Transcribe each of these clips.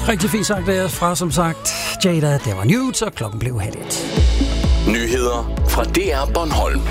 Rigtig fint sagt derfra, som sagt. Jada, der var Nudes, og klokken blev 1:30. Nyheder fra DR Bornholm.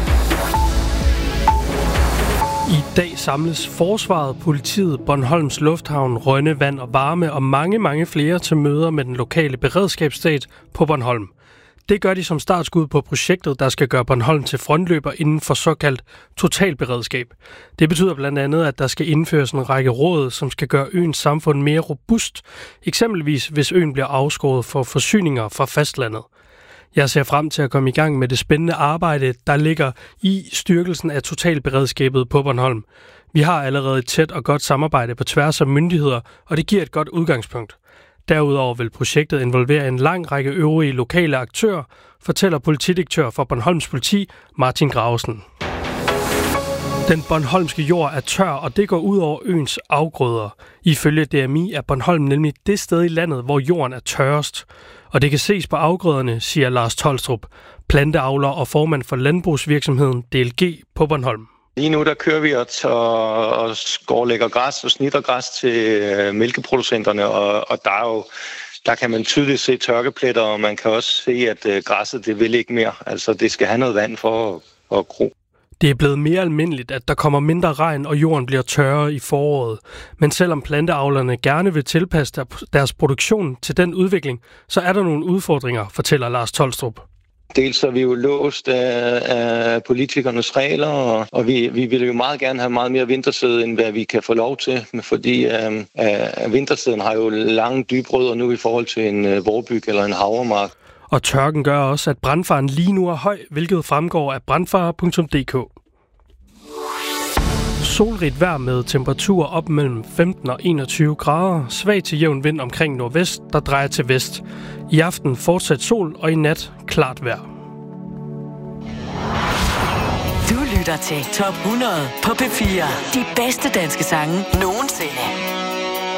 I dag samles Forsvaret, Politiet, Bornholms Lufthavn, Rønne, Vand og Varme og mange flere til møder med den lokale beredskabsstat på Bornholm. Det gør de som startskud på projektet, der skal gøre Bornholm til frontløber inden for såkaldt totalberedskab. Det betyder blandt andet, at der skal indføres en række råd, som skal gøre øens samfund mere robust, eksempelvis hvis øen bliver afskåret for forsyninger fra fastlandet. Jeg ser frem til at komme i gang med det spændende arbejde, der ligger i styrkelsen af totalberedskabet på Bornholm. Vi har allerede et tæt og godt samarbejde på tværs af myndigheder, og det giver et godt udgangspunkt. Derudover vil projektet involvere en lang række øvrige lokale aktører, fortæller politidirektør for Bornholms Politi, Martin Gravesen. Den bornholmske jord er tør, og det går ud over øens afgrøder. Ifølge DMI er Bornholm nemlig det sted i landet, hvor jorden er tørrest. Og det kan ses på afgrøderne, siger Lars Tolstrup, planteavler og formand for landbrugsvirksomheden DLG på Bornholm. Lige nu der kører vi og skårlægger græs og snitter græs til mælkeproducenterne, og der kan man tydeligt se tørkepletter, og man kan også se, at græsset det vil ikke mere. Altså det skal have noget vand for at gro. Det er blevet mere almindeligt, at der kommer mindre regn, og jorden bliver tørrere i foråret. Men selvom planteavlerne gerne vil tilpasse deres produktion til den udvikling, så er der nogle udfordringer, fortæller Lars Tolstrup. Dels er vi jo låst af politikernes regler, og vi vil jo meget gerne have meget mere vintersæde, end hvad vi kan få lov til, fordi vintersæden har jo lange dybrødder nu i forhold til en vårbyg eller en havremark. Og tørken gør også, at brandfaren lige nu er høj, hvilket fremgår af brandfare.dk. Solrigt vejr med temperaturer op mellem 15 og 21 grader, svag til jævn vind omkring nordvest, der drejer til vest. I aften fortsat sol, og i nat klart vejr. Du lytter til Top 100 på P4. De bedste danske sange nogensinde.